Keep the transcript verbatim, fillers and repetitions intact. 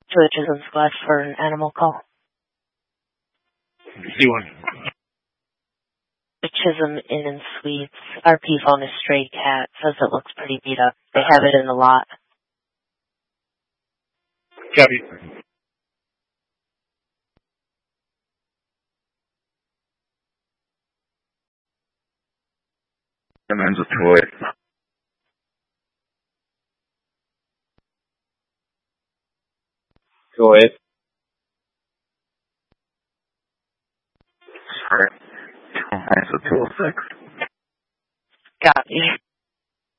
to a Chisholm squad for an animal call. See one. The Chisholm Inn and Suites. R P phone a stray cat. Says it looks pretty beat up. They have it in the lot. Copy. And then just toy. Toy. Sorry. That's a two oh six. Copy.